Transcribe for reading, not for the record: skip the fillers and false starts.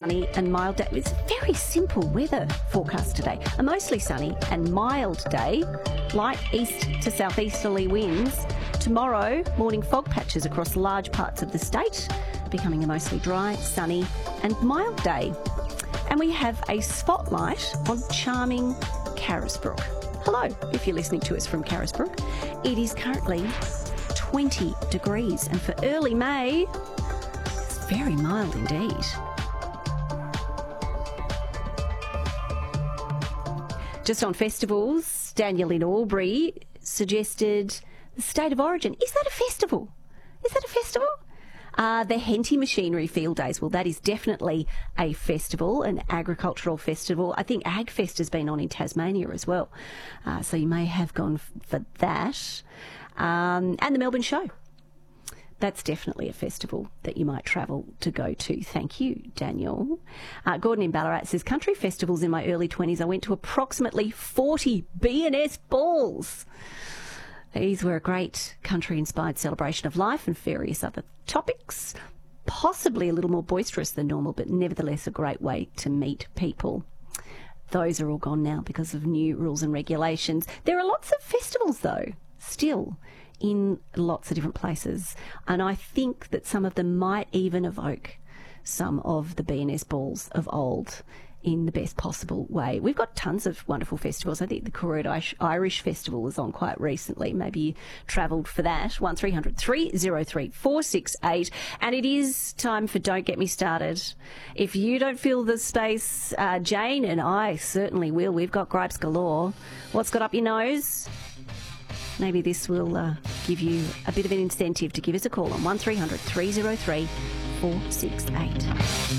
sunny and mild day. It's very simple weather forecast today. A mostly sunny and mild day, light east to southeasterly winds. Tomorrow, morning fog patches across large parts of the state, becoming a mostly dry, sunny and mild day. And we have a spotlight on charming Carisbrook. Hello, if you're listening to us from Carisbrook. It is currently 20 degrees, and for early May, it's very mild indeed. Just on festivals, Daniel in Albury suggested the State of Origin. Is that a festival? Is that a festival? The Henty Machinery Field Days. Well, that is definitely a festival, an agricultural festival. I think AgFest has been on in Tasmania as well. So you may have gone for that. And the Melbourne Show. That's definitely a festival that you might travel to go to. Thank you, Daniel. Gordon in Ballarat says, country festivals in my early 20s, I went to approximately 40 B&S balls. These were a great country-inspired celebration of life and various other topics, possibly a little more boisterous than normal, but nevertheless a great way to meet people. Those are all gone now because of new rules and regulations. There are lots of festivals, though, still in lots of different places, and I think that some of them might even evoke some of the B&S balls of old in the best possible way. We've got tons of wonderful festivals. I think the Cooroot Irish Festival is on quite recently. Maybe you travelled for that. 1300 303 468. And it is time for Don't Get Me Started. If you don't fill the space, Jane and I certainly will. We've got gripes galore. What's got up your nose? Maybe this will give you a bit of an incentive to give us a call on 1300 303 468.